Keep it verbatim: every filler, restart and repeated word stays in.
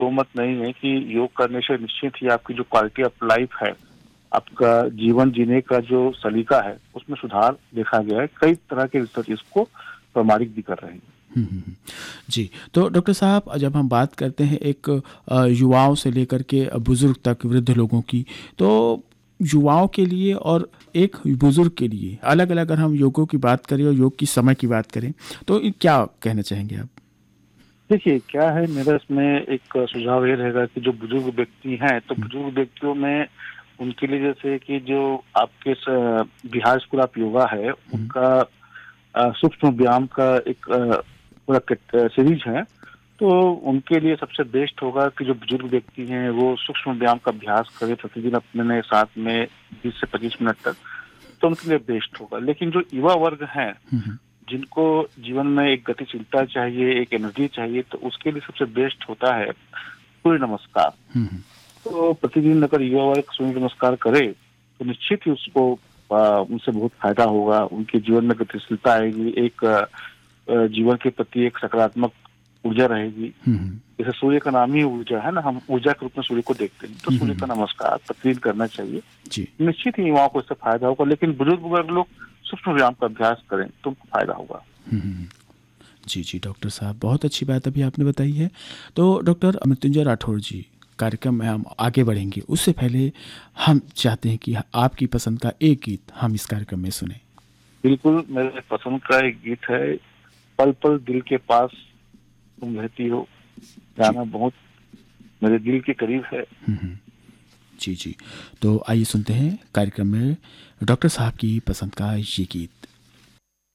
दो मत नहीं है कि योग करने से निश्चित ही आपकी जो क्वालिटी ऑफ लाइफ है, आपका जीवन जीने का जो सलीका है, उसमें सुधार देखा गया है। कई तरह के रिसर्च इसको प्रमाणित भी कर रहे हैं। हुँ, हुँ, हुँ। जी, तो डॉक्टर साहब जब हम बात करते हैं एक अ, युवाओं से लेकर के बुज़ुर्ग तक वृद्ध लोगों की, तो युवाओं के लिए और एक बुज़ुर्ग के लिए अलग-अलग अगर हम योगों की बात करें और योग की समय की बात करें, तो ये क्या कहना चाहेंगे आप? देखिए, क्या है मेरा इसमें एक सुझाव ये रहेगा कि जो बुजुर्ग व्यक्ति हैं, तो हुँ, बुजुर्ग व्यक्तियों में उनके लिए जैसे कि जो आपके स बिहार स्कूल ऑफ योगा है, हुँ, उनका अ, सूक्ष्म व्यायाम का एक अ, पूरा किट सीरीज है। तो उनके लिए सबसे बेस्ट होगा कि जो बुजुर्ग व्यक्ति हैं, वो सूक्ष्म व्यायाम का अभ्यास करें प्रतिदिन अपने साथ में बीस से पच्चीस मिनट तक, तो उनके लिए बेस्ट होगा। लेकिन जो युवा वर्ग है, हुँ, हुँ, जिनको जीवन में एक गतिशीलता चाहिए, एक एनर्जी चाहिए, तो उसके लिए सबसे बेस्ट होता है सूर्य नमस्कार। हुँ, हुँ, तो प्रतिदिन अगर युवा वर्ग सूर्य नमस्कार करे, तो निश्चित ही उसको अ, उनसे बहुत फायदा होगा। उनके जीवन में गतिशीलता आएगी, एक अ, अ, जीवन के प्रति एक सकारात्मक ऊर्जा रहेगी। हुँ, हुँ, जैसे सूर्य का नाम ही ऊर्जा है ना, हम ऊर्जा के रूप में सूर्य को देखते हैं, तो हुँ, सूर्य हुँ, का नमस्कार प्रतिदिन करना चाहिए। जी। निश्चित ही युवाओं को इससे फायदा होगा, लेकिन बुजुर्ग वर्ग लोग सूक्ष्म व्यायाम का अभ्यास करें, तो उनको फायदा होगा। हुँ, हुँ, हुँ। जी, जी, डॉक्टर साहब बहुत अच्छी बात अभी आपने बताई है। तो डॉक्टर मृत्युंजय राठौर जी, कार्यक्रम में हम आगे बढ़ेंगे, उससे पहले हम चाहते हैं कि आपकी पसंद का एक गीत हम इस कार्यक्रम में सुनें। बिल्कुल, मेरे पसंद का एक गीत है, पल पल दिल के पास तुम रहती हो। जी। गाना बहुत मेरे दिल के करीब है। हुँ, हुँ। जी, जी। तो आइए सुनते हैं कार्यक्रम में डॉक्टर साहब की पसंद का ये गीत।